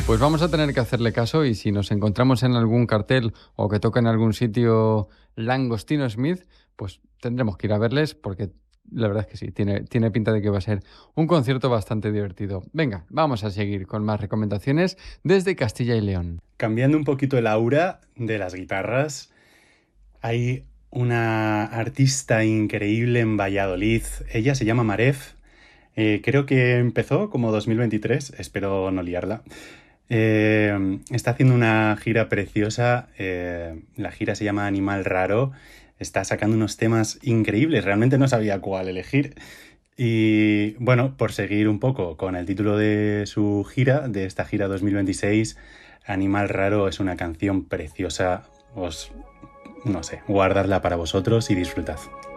Pues vamos a tener que hacerle caso y si nos encontramos en algún cartel o que toca en algún sitio Langostino Smith, pues tendremos que ir a verles porque la verdad es que sí, tiene pinta de que va a ser un concierto bastante divertido. Venga, vamos a seguir con más recomendaciones desde Castilla y León. Cambiando un poquito el aura de las guitarras, hay una artista increíble en Valladolid. Ella se llama Maref. Creo que empezó como 2023, espero no liarla. Está haciendo una gira preciosa. La gira se llama Animal Raro. Está sacando unos temas increíbles. Realmente no sabía cuál elegir. Y bueno, por seguir un poco con el título de su gira, de esta gira 2026, Animal Raro es una canción preciosa. No sé, guardadla para vosotros y disfrutad.